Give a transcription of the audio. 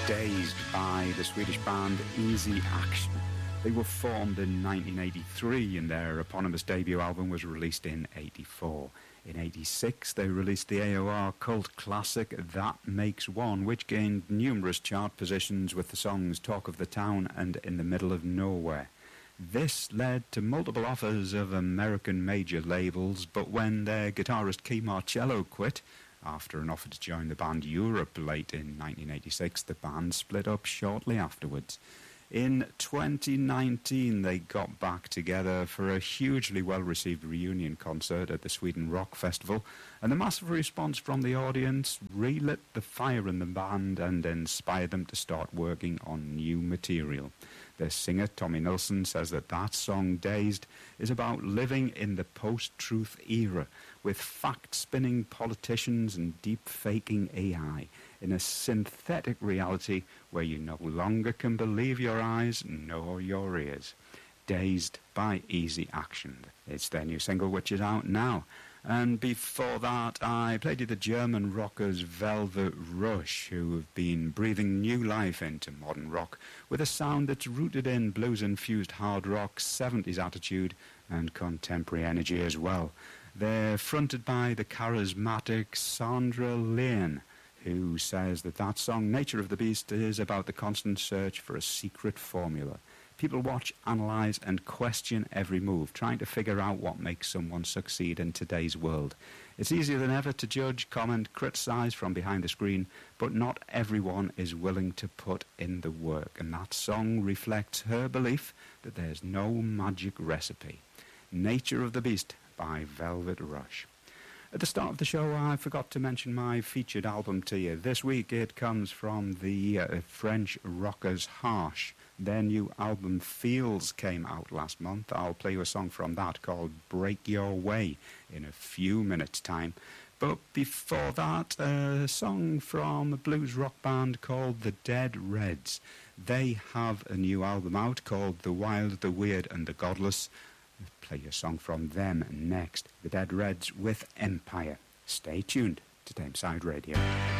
Dazed by the Swedish band Easy Action. They were formed in 1983 and their eponymous debut album was released in 84. In 86 they released the AOR cult classic That Makes One, which gained numerous chart positions with the songs Talk of the Town and In the Middle of Nowhere. This led to multiple offers of American major labels, but when their guitarist Key Marcello quit, after an offer to join the band Europe late in 1986, the band split up shortly afterwards. In 2019, they got back together for a hugely well-received reunion concert at the Sweden Rock Festival, and the massive response from the audience relit the fire in the band and inspired them to start working on new material. The singer, Tommy Nilsson, says that song, Dazed, is about living in the post-truth era, with fact-spinning politicians and deep-faking AI, in a synthetic reality where you no longer can believe your eyes nor your ears. Dazed by Easy Action. It's their new single, which is out now. And before that, I played you the German rockers Velvet Rush, who have been breathing new life into modern rock with a sound that's rooted in blues-infused hard rock, 70s attitude, and contemporary energy as well. They're fronted by the charismatic Sandra Lane, who says that song, Nature of the Beast, is about the constant search for a secret formula. People watch, analyse and question every move, trying to figure out what makes someone succeed in today's world. It's easier than ever to judge, comment, criticise from behind the screen, but not everyone is willing to put in the work, and that song reflects her belief that there's no magic recipe. Nature of the Beast by Velvet Rush. At the start of the show, I forgot to mention my featured album to you. This week it comes from the French rockers Harsh. Their new album Feels came out last month. I'll play you a song from that called Break Your Way in a few minutes' time. But before that, a song from a blues rock band called The Dead Reds. They have a new album out called The Wild, the Weird and the Godless. I'll play you a song from them next. The Dead Reds with Empire. Stay tuned to Tameside Radio.